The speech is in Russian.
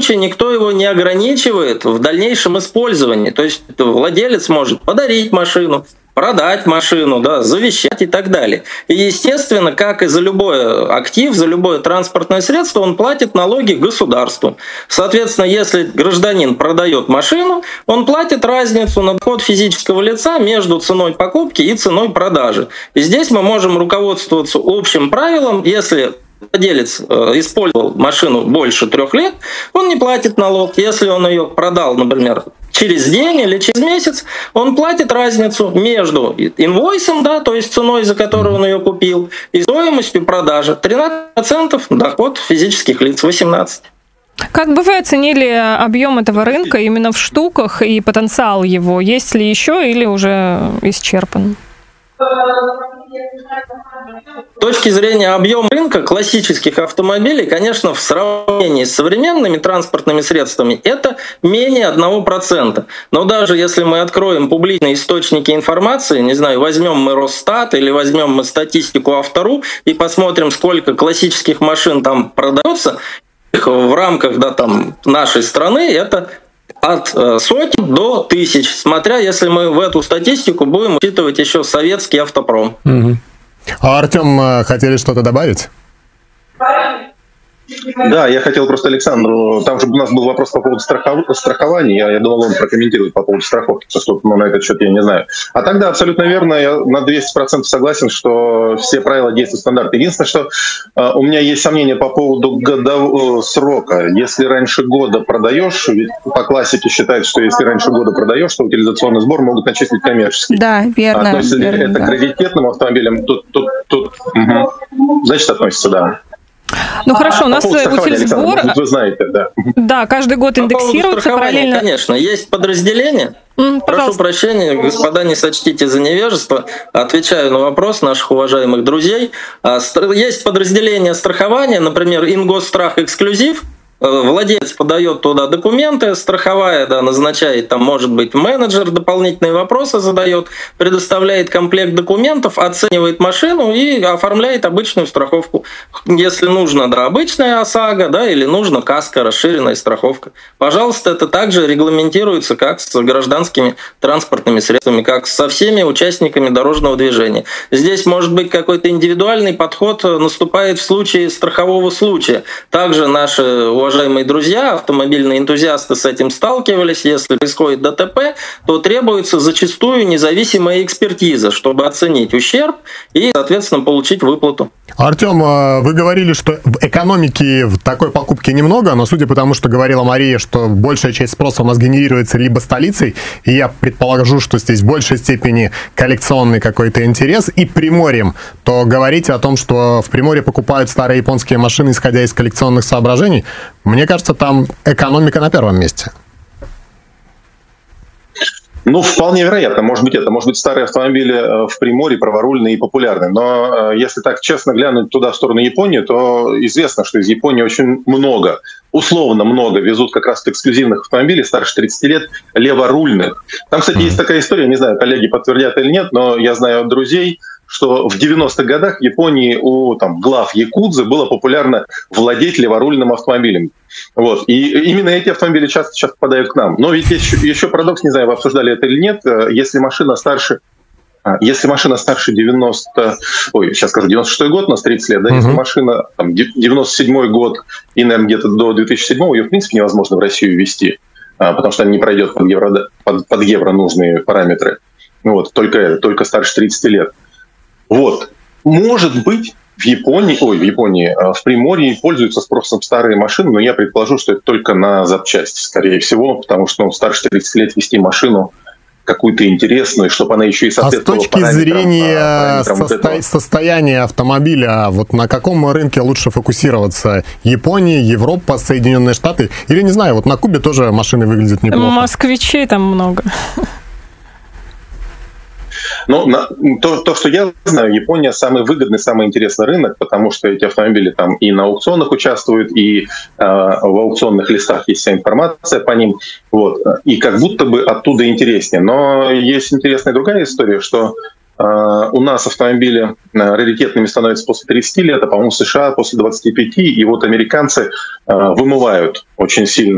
случае никто его не ограничивает в дальнейшем использовании. То есть владелец может подарить машину, продать машину, да, завещать и так далее. И, естественно, как и за любой актив, за любое транспортное средство, он платит налоги государству. Соответственно, если гражданин продает машину, он платит разницу на доход физического лица между ценой покупки и ценой продажи. И здесь мы можем руководствоваться общим правилом: если владелец использовал машину больше 3 лет, он не платит налог. Если он ее продал, например, через день или через месяц, он платит разницу между инвойсом, да, то есть ценой, за которую он ее купил, и стоимостью продажи. 13%, доход физических лиц 18%. Как бы вы оценили объем этого рынка именно в штуках и потенциал его? Есть ли еще или уже исчерпан? С точки зрения объема рынка классических автомобилей, конечно, в сравнении с современными транспортными средствами это менее 1%. Но даже если мы откроем публичные источники информации, не знаю, возьмем мы Росстат или возьмем мы статистику Автору и посмотрим, сколько классических машин там продается, в рамках, да, там, нашей страны это от сотен до тысяч, смотря если мы в эту статистику будем учитывать еще советский автопром. А Артем, хотели что-то добавить? Да, я хотел просто Александру, там же у нас был вопрос по поводу страхования, я думал, он прокомментирует по поводу страховки, что на этот счет я не знаю. А тогда абсолютно верно, я на 200% согласен, что все правила действуют стандарт. Единственное, что у меня есть сомнения по поводу годового срока. Если раньше года продаешь, ведь по классике считается, что если раньше года продаешь, то утилизационный сбор могут начислить коммерческий. Да, верно. То есть верно, это да. к раритетным автомобилям, значит, относится, да. Ну хорошо, у нас утилизбор... Вы знаете, да. Да, каждый год индексируется параллельно. Конечно, есть подразделения. Прошу прощения, господа, не сочтите за невежество. Отвечаю на вопрос наших уважаемых друзей. Есть подразделение страхования, например, Ингосстрах Эксклюзив. Владелец подает туда документы, страховая, да, назначает, там, может быть, менеджер дополнительные вопросы задает, предоставляет комплект документов, оценивает машину и оформляет обычную страховку. Если нужно, да, обычная ОСАГО, да, или нужно каско, расширенная страховка. Пожалуйста, это также регламентируется как с гражданскими транспортными средствами, как со всеми участниками дорожного движения. Здесь, может быть, какой-то индивидуальный подход наступает в случае страхового случая. Также наши уважаемые друзья, автомобильные энтузиасты с этим сталкивались. Если происходит ДТП, то требуется зачастую независимая экспертиза, чтобы оценить ущерб и, соответственно, получить выплату. Артем, вы говорили, что экономики в такой покупке немного, но судя по тому, что говорила Мария, что большая часть спроса у нас генерируется либо столицей, и я предположу, что здесь в большей степени коллекционный какой-то интерес, и Приморьем, то говорите о том, что в Приморье покупают старые японские машины, исходя из коллекционных соображений, мне кажется, там экономика на первом месте. Ну, вполне вероятно. Может быть, старые автомобили в Приморье праворульные и популярные. Но если так честно глянуть туда, в сторону Японии, то известно, что из Японии очень много, условно много, везут как раз эксклюзивных автомобилей старше 30 лет, леворульных. Там, кстати, есть такая история, не знаю, коллеги подтвердят или нет, но я знаю от друзей, что в 90-х годах в Японии у глав якудзы было популярно владеть леворульным автомобилем. Вот. И именно эти автомобили часто сейчас попадают к нам. Но ведь есть еще парадокс, не знаю, вы обсуждали это или нет, если машина старше 96-й год, у нас 30 лет, да, если машина 97-й год и, наверное, где-то до 2007-го, ее, в принципе, невозможно в Россию ввести, потому что она не пройдет под евро нужные параметры. Вот, только старше 30 лет. Вот. Может быть, в Приморье пользуются спросом старые машины, но я предположу, что это только на запчасти, скорее всего, потому что старше 30 лет вести машину какую-то интересную, чтобы она еще и соответствовала параметрам. А с точки зрения состояния автомобиля, вот на каком рынке лучше фокусироваться? Япония, Европа, Соединенные Штаты? Или, не знаю, вот на Кубе тоже машины выглядят неплохо. Москвичей там много. Но то, что я знаю, Япония самый выгодный, самый интересный рынок, потому что эти автомобили там и на аукционах участвуют, и в аукционных листах есть вся информация по ним. Вот, и как будто бы оттуда интереснее. Но есть интересная другая история, что у нас автомобили раритетными становятся после 30 лет, а, по-моему, в США после 25, и вот американцы вымывают очень сильно